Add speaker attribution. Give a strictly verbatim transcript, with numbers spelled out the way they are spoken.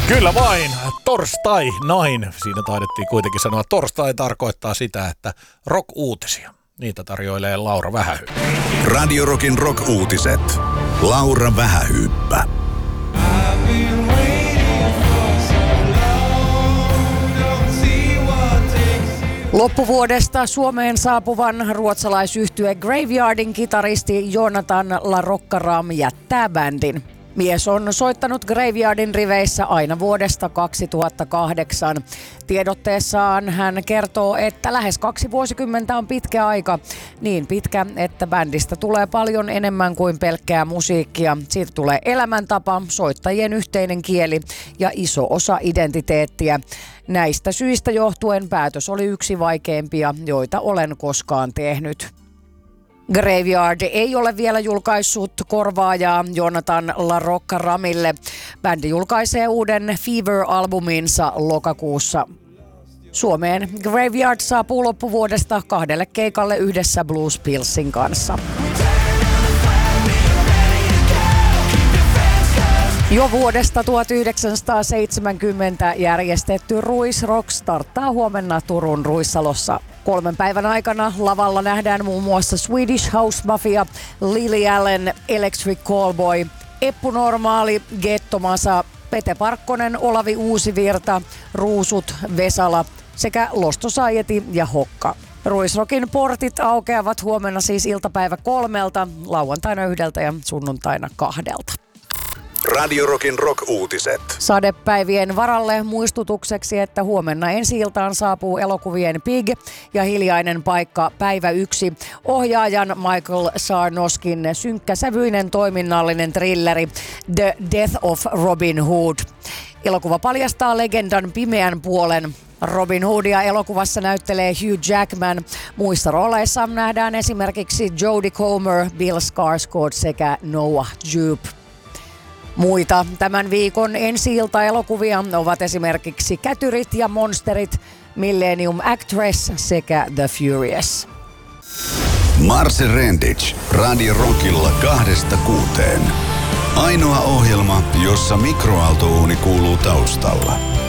Speaker 1: Kyllä vain, torstai, noin. Siinä taidettiin kuitenkin sanoa, torstai tarkoittaa sitä, että rock-uutisia. Niitä tarjoilee Laura Vähähyyppä.
Speaker 2: Radio Rockin rock-uutiset. Laura Vähähyyppä.
Speaker 3: Loppuvuodesta Suomeen saapuvan ruotsalaisyhtye Graveyardin kitaristi Jonathan LaRocca-Ram jättää bändin. Mies on soittanut Graveyardin riveissä aina vuodesta kaksituhattakahdeksan. Tiedotteessaan hän kertoo, että lähes kaksi vuosikymmentä on pitkä aika. Niin pitkä, että bändistä tulee paljon enemmän kuin pelkkää musiikkia. Siitä tulee elämäntapa, soittajien yhteinen kieli ja iso osa identiteettiä. Näistä syistä johtuen päätös oli yksi vaikeimpia, joita olen koskaan tehnyt. Graveyard ei ole vielä julkaissut korvaajaa Jonathan LaRocca-Ramille. Bändi julkaisee uuden Fever-albuminsa lokakuussa. Suomeen Graveyard saapuu loppuvuodesta kahdelle keikalle yhdessä Blues Pillsin kanssa. Jo vuodesta tuhatyhdeksänsataaseitsemänkymmentä järjestetty Ruisrock starttaa huomenna Turun Ruissalossa. Kolmen päivän aikana lavalla nähdään muun muassa Swedish House Mafia, Lily Allen, Electric Callboy, Eppu Normaali, Gettomasa, Pete Parkkonen, Olavi Uusivirta, Ruusut, Vesala sekä Lost Society ja Hokka. Ruisrockin portit aukeavat huomenna siis iltapäivä kolmelta, lauantaina yhdeltä ja sunnuntaina kahdelta.
Speaker 2: Radio Rockin rock-uutiset.
Speaker 3: Sadepäivien varalle muistutukseksi, että huomenna ensi-iltaan saapuu elokuvien Pig ja Hiljainen paikka päivä yksi. Ohjaajan Michael Sarnoskin synkkäsävyinen toiminnallinen thrilleri The Death of Robin Hood. Elokuva paljastaa legendan pimeän puolen. Robin Hoodia elokuvassa näyttelee Hugh Jackman. Muissa rooleissa nähdään esimerkiksi Jodie Comer, Bill Skarsgård sekä Noah Jupe. Muita tämän viikon ensi-ilta-elokuvia ovat esimerkiksi Kätyrit ja Monsterit, Millennium Actress sekä The Furious.
Speaker 2: Marse Rendic, Radio Rockilla kahdesta kuuteen. Ainoa ohjelma, jossa mikroaaltouuni kuuluu taustalla.